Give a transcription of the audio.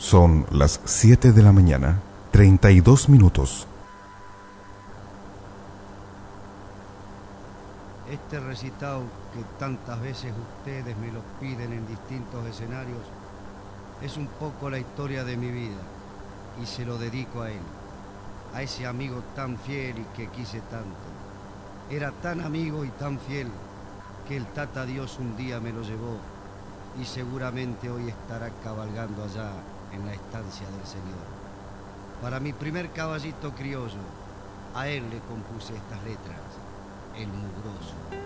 Son las 7 de la mañana, 32 minutos. Este recital que tantas veces ustedes me lo piden en distintos escenarios es un poco la historia de mi vida y se lo dedico a él, a ese amigo tan fiel y que quise tanto. Era tan amigo y tan fiel que el Tata Dios un día me lo llevó y seguramente hoy estará cabalgando allá en la estancia del Señor. Para mi primer caballito criollo, a él le compuse estas letras, el mugroso.